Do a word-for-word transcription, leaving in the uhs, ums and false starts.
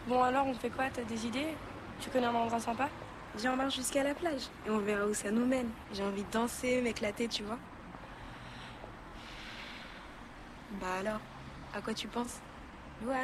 Bon alors, on fait quoi? T'as des idées? Tu connais un endroit sympa? Viens, on marche jusqu'à la plage et on verra où ça nous mène. J'ai envie de danser, m'éclater, tu vois. Bah alors, à quoi tu penses? Ouais,